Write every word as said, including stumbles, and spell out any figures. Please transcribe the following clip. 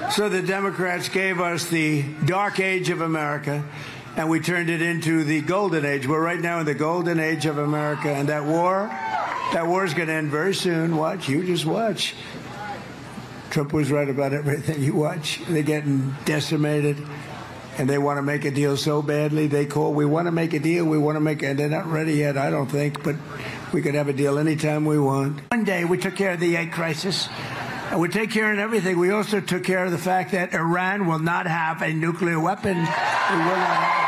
So the Democrats gave us the dark age of America, and we turned it into the golden age. We're right now in the golden age of America, and that war, that war is going to end very soon. Watch, you just watch. Trump was right about everything. You watch. They're getting decimated, and they want to make a deal so badly. They call, we want to make a deal, we want to make it, and they're not ready yet, I don't think, but we could have a deal anytime we want. One day, we took care of the egg crisis. And we take care of everything. We also took care of the fact that Iran will not have a nuclear weapon. We will not have